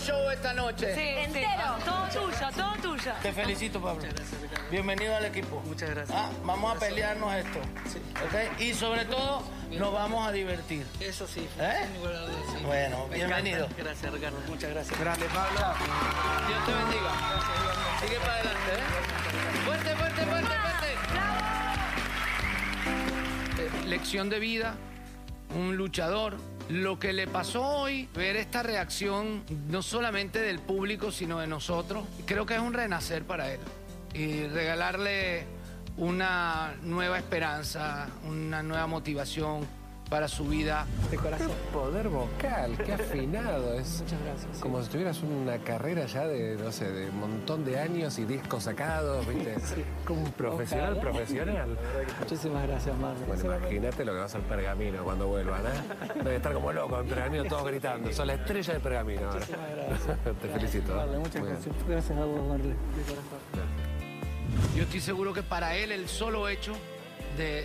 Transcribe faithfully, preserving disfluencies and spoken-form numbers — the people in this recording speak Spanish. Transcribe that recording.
show esta noche. Sí, Entero. sí. Todo tuyo, todo tuyo. Te felicito, Pablo. Muchas gracias, Ricardo. Bienvenido al equipo. Muchas gracias. Ah, vamos a pelearnos esto. Sí. ¿Ok? Y sobre todo, nos vamos a divertir. Eso sí. ¿Eh? sin ninguna duda, sí. Bueno, Me bienvenido. encanta. Gracias, Ricardo. Muchas gracias. Grande, Pablo. Dios te bendiga. Gracias, igualmente. Sigue para adelante, ¿eh? Fuerte, fuerte, fuerte, fuerte. Eh, lección de vida, un luchador. Lo que le pasó hoy, ver esta reacción no solamente del público, sino de nosotros, creo que es un renacer para él. Y regalarle una nueva esperanza, una nueva motivación para su vida. De Qué corazón. poder vocal, qué afinado. Es Muchas gracias. sí. como si tuvieras una carrera ya de, no sé, de un montón de años y discos sacados, ¿viste? Sí. Como un profesional, Ojalá. profesional. Muchísimas gracias, Marlon. Bueno, imagínate lo que va a ser Pergamino cuando vuelvan, ¿eh? Debe estar como loco en Pergamino, todos gritando. Sos la estrella de Pergamino ahora. Muchísimas gracias. Te felicito. ¿eh? Marlon, muchas Muy bien. gracias. Gracias a vos, Marlon. De corazón. Yo estoy seguro que para él el solo hecho de